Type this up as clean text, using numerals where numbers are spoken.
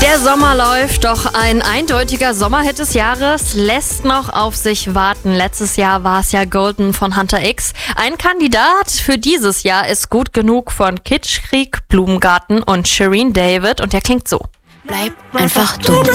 Der Sommer läuft, doch ein eindeutiger Sommerhit des Jahres lässt noch auf sich warten. Letztes Jahr war es ja Golden von Hunter X. Ein Kandidat für dieses Jahr ist Gut genug von Kitschkrieg, Blumengarten und Shireen David und der klingt so. Bleib einfach du.